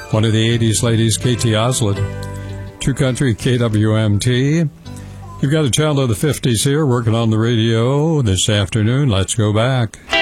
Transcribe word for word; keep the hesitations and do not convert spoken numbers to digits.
One of the eighties ladies, Katie Oslett. True Country, K W M T. You've got a child of the fifties here working on the radio this afternoon. Let's go back.